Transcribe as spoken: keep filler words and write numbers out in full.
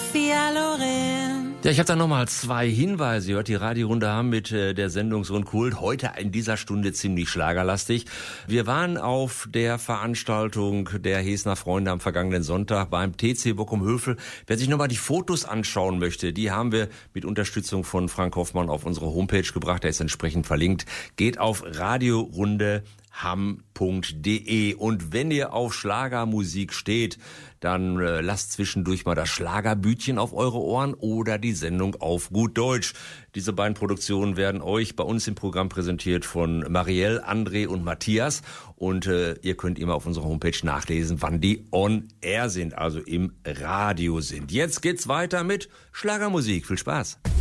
Sophia Loren. Ja, ich habe da nochmal zwei Hinweise. Ihr hört die Radiorunde haben mit äh, der Sendung So ein Kult. Heute in dieser Stunde ziemlich schlagerlastig. Wir waren auf der Veranstaltung der Hesner Freunde am vergangenen Sonntag beim T C Bockum-Hövel. Wer sich nochmal die Fotos anschauen möchte, die haben wir mit Unterstützung von Frank Hoffmann auf unsere Homepage gebracht. Der ist entsprechend verlinkt. Geht auf radiorunde ham punkt de. Und wenn ihr auf Schlagermusik steht, dann äh, lasst zwischendurch mal das Schlagerbütchen auf eure Ohren oder die Sendung auf gut Deutsch. Diese beiden Produktionen werden euch bei uns im Programm präsentiert von Marielle, André und Matthias. Und äh, ihr könnt immer auf unserer Homepage nachlesen, wann die on air sind, also im Radio sind. Jetzt geht's weiter mit Schlagermusik. Viel Spaß.